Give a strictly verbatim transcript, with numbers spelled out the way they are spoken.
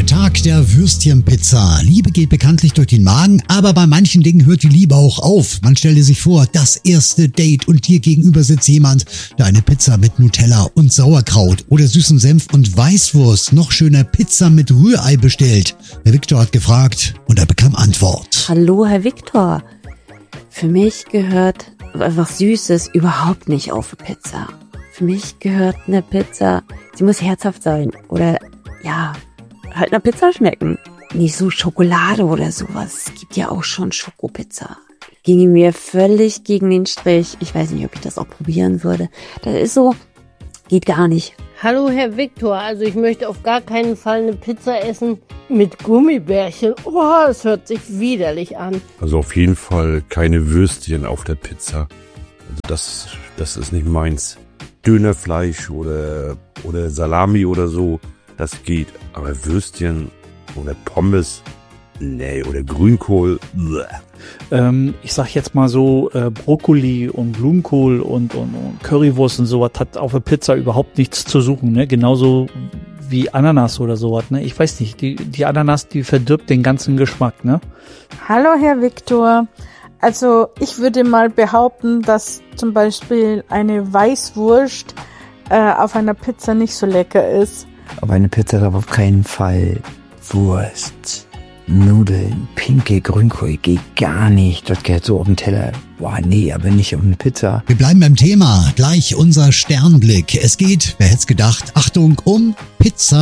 Der Tag der Würstchenpizza. Liebe geht bekanntlich durch den Magen, aber bei manchen Dingen hört die Liebe auch auf. Man stelle sich vor, das erste Date und dir gegenüber sitzt jemand, der eine Pizza mit Nutella und Sauerkraut oder süßem Senf und Weißwurst, noch schöner Pizza mit Rührei bestellt. Herr Viktor hat gefragt und er bekam Antwort. Hallo, Herr Viktor. Für mich gehört was Süßes überhaupt nicht auf eine Pizza. Für mich gehört eine Pizza, sie muss herzhaft sein oder, ja, halt einer Pizza schmecken. Nicht so Schokolade oder sowas. Es gibt ja auch schon Schokopizza. Ginge mir völlig gegen den Strich. Ich weiß nicht, ob ich das auch probieren würde. Das ist so, geht gar nicht. Hallo, Herr Viktor. Also ich möchte auf gar keinen Fall eine Pizza essen mit Gummibärchen. Oh, das hört sich widerlich an. Also auf jeden Fall keine Würstchen auf der Pizza. Also das, das ist nicht meins. Dönerfleisch oder, oder Salami oder so, das geht. Aber Würstchen oder Pommes, nee, oder Grünkohl, ähm, ich sag jetzt mal so, äh, Brokkoli und Blumenkohl und, und, und Currywurst und sowas hat auf der Pizza überhaupt nichts zu suchen, ne? Genauso wie Ananas oder sowas, ne? Ich weiß nicht, die, die Ananas, die verdirbt den ganzen Geschmack, ne? Hallo, Herr Viktor. Also ich würde mal behaupten, dass zum Beispiel eine Weißwurst äh, auf einer Pizza nicht so lecker ist. Auf eine Pizza darf auf keinen Fall Wurst, Nudeln, pinke Grünkohl, geht gar nicht. Das gehört so auf den Teller. Boah, nee, aber nicht auf eine Pizza. Wir bleiben beim Thema. Gleich unser Sternblick. Es geht, wer hätte es gedacht, Achtung, um Pizza